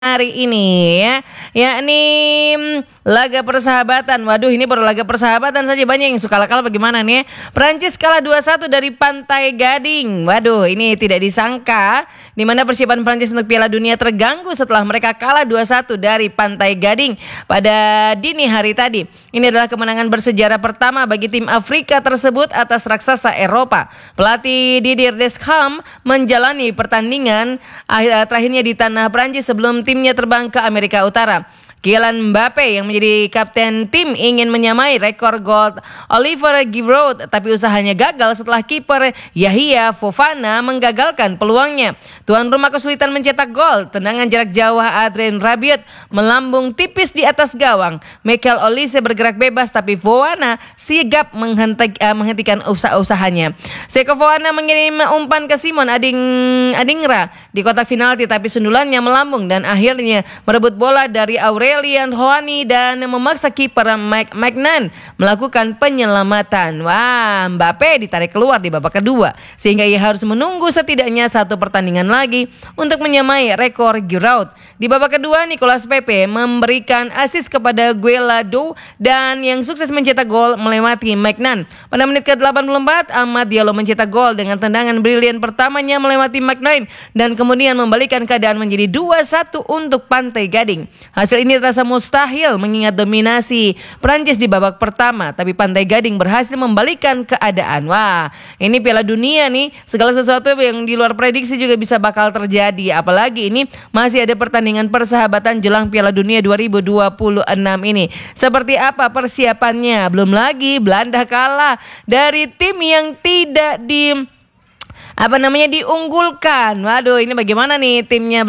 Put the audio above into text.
hari ini ya, yakni laga persahabatan. Waduh, ini baru laga persahabatan saja banyak yang suka kalah bagaimana nih? Prancis kalah 2-1 dari Pantai Gading. Waduh, ini tidak disangka di mana persiapan Prancis untuk Piala Dunia terganggu setelah mereka kalah 2-1 dari Pantai Gading pada dini hari tadi. Ini adalah kemenangan bersejarah pertama bagi tim Afrika tersebut atas raksasa Eropa. Pelatih Didier Deschamps menjalani pertandingan terakhirnya di tanah Prancis sebelum timnya terbang ke Amerika Utara. Kylian Mbappe yang menjadi kapten tim ingin menyamai rekor gol Olivier Giroud, tapi usahanya gagal setelah kiper Yahya Fofana menggagalkan peluangnya. Tuan rumah kesulitan mencetak gol. Tendangan jarak jauh Adrien Rabiot melambung tipis di atas gawang. Michael Olise bergerak bebas, tapi Fofana sigap menghentikan usahanya. Seko Fofana mengirim umpan ke Simon Adingra di kotak penalti, tapi sundulannya melambung dan akhirnya merebut bola dari Aurelian Tchouameni dan memaksa kiper Mike Maignan melakukan penyelamatan. Wah, Mbappe ditarik keluar di babak kedua sehingga ia harus menunggu setidaknya satu pertandingan lagi untuk menyamai rekor Giroud. Di babak kedua, Nicolas Pepe memberikan assist kepada Guelado dan yang sukses mencetak gol melewati Maignan. Pada menit ke-84, Amad Diallo mencetak gol dengan tendangan brilian pertamanya melewati Maignan dan kemudian membalikan keadaan menjadi 2-1 untuk Pantai Gading. Hasil ini terasa mustahil mengingat dominasi Prancis di babak pertama, tapi Pantai Gading berhasil membalikan keadaan. Wah, ini Piala Dunia nih, segala sesuatu yang di luar prediksi juga bisa bakal terjadi. Apalagi ini masih ada pertandingan persahabatan jelang Piala Dunia 2026 ini. Seperti apa persiapannya? Belum lagi Belanda kalah dari tim yang tidak diunggulkan. Waduh, ini bagaimana nih timnya